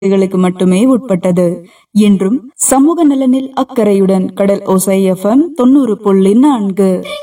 களுக்கு மட்டுமே உட்பட்டது. என்றும் சமூக நலனில் அக்கறையுடன் கடல் ஓசை எஃப்எம் 90.4.